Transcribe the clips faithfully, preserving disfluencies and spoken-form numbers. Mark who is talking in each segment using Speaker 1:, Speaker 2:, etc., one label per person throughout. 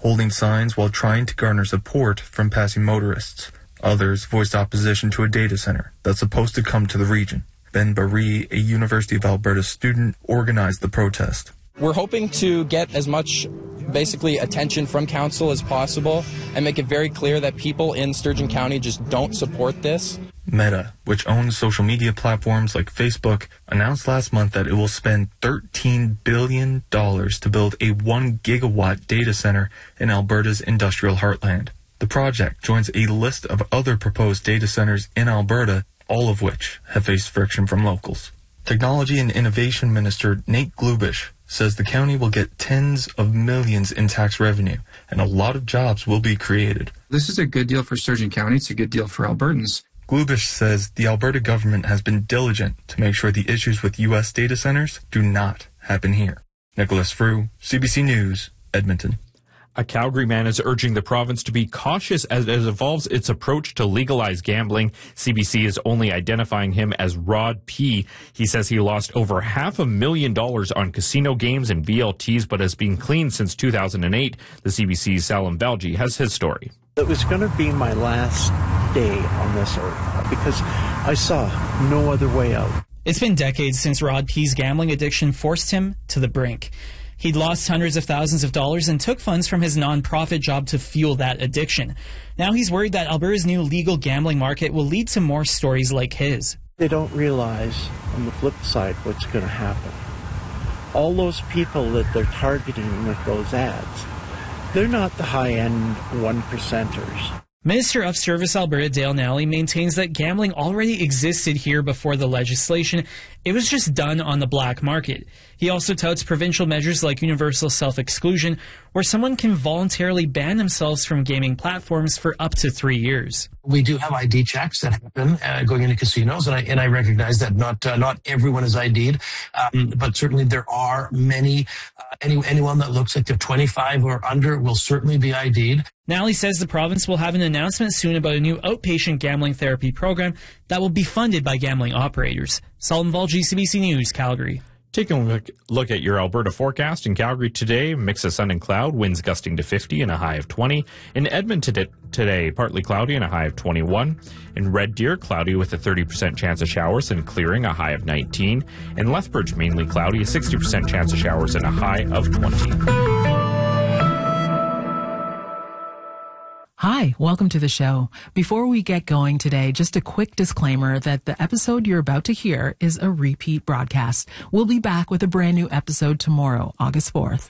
Speaker 1: holding signs while trying to garner support from passing motorists. Others voiced opposition to a data center that's supposed to come to the region. Ben Baree, a University of Alberta student, organized the protest.
Speaker 2: We're hoping to get as much, basically, attention from council as possible and make it very clear that people in Sturgeon County just don't support this.
Speaker 1: Meta, which owns social media platforms like Facebook, announced last month that it will spend thirteen billion dollars to build a one gigawatt data center in Alberta's industrial heartland. The project joins a list of other proposed data centers in Alberta, all of which have faced friction from locals. Technology and Innovation Minister Nate Glubish says the county will get tens of millions in tax revenue, and a lot of jobs will be created.
Speaker 3: This is a good deal for Sturgeon County. It's a good deal for Albertans.
Speaker 1: Glubish says the Alberta government has been diligent to make sure the issues with U S data centers do not happen here. Nicholas Frew, C B C News, Edmonton.
Speaker 4: A Calgary man is urging the province to be cautious as it evolves its approach to legalize gambling. C B C is only identifying him as Rod P. He says he lost over half a million dollars on casino games and V L Ts, but has been clean since two thousand eight. The C B C's Salim Belgi has his story.
Speaker 5: It was going to be my last day on this earth because I saw no other way out.
Speaker 6: It's been decades since Rod P's gambling addiction forced him to the brink. He'd lost hundreds of thousands of dollars and took funds from his nonprofit job to fuel that addiction. Now he's worried that Alberta's new legal gambling market will lead to more stories like his.
Speaker 5: They don't realize on the flip side what's going to happen. All those people that they're targeting with those ads, they're not the high-end one percenters.
Speaker 6: Minister of Service Alberta Dale Nally maintains that gambling already existed here before the legislation. It was just done on the black market. He also touts provincial measures like universal self-exclusion, where someone can voluntarily ban themselves from gaming platforms for up to three years.
Speaker 7: We do have I D checks that happen uh, going into casinos, and I, and I recognize that not uh, not everyone is I D'd, um, but certainly there are many. Uh, any, anyone that looks like they're twenty-five or under will certainly be I D'd.
Speaker 6: Nally says the province will have an announcement soon about a new outpatient gambling therapy program that will be funded by gambling operators. Salim Belgi, C B C News, Calgary.
Speaker 4: Taking a look, look at your Alberta forecast. In Calgary today, mix of sun and cloud, winds gusting to fifty and a high of twenty. In Edmonton today, partly cloudy and a high of twenty-one. In Red Deer, cloudy with a thirty percent chance of showers and clearing, a high of nineteen. In Lethbridge, mainly cloudy, a sixty percent chance of showers and a high of twenty.
Speaker 8: Hi, welcome to the show. Before we get going today, just a quick disclaimer that the episode you're about to hear is a repeat broadcast. We'll be back with a brand new episode tomorrow, August fourth.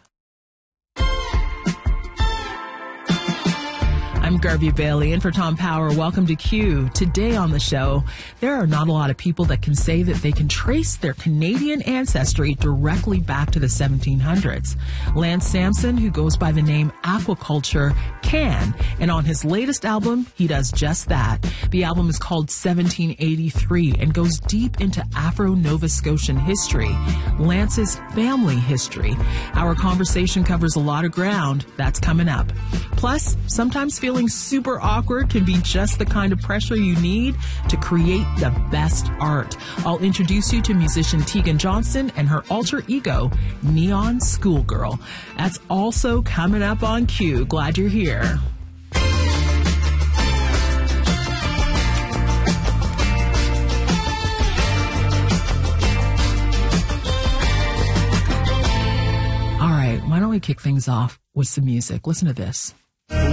Speaker 8: I'm Garvey Bailey, and for Tom Power, welcome to Q. Today on the show, there are not a lot of people that can say that they can trace their Canadian ancestry directly back to the seventeen hundreds. Lance Sampson, who goes by the name Aquaculture, can, and on his latest album, he does just that. The album is called seventeen eighty-three and goes deep into Afro-Nova Scotian history, Lance's family history. Our conversation covers a lot of ground. That's coming up. Plus, sometimes feeling super awkward can be just the kind of pressure you need to create the best art. I'll introduce you to musician Tegan Johnson and her alter ego, Neon Schoolgirl. That's also coming up on Q. Glad you're here. All right, why don't we kick things off with some music? Listen to this.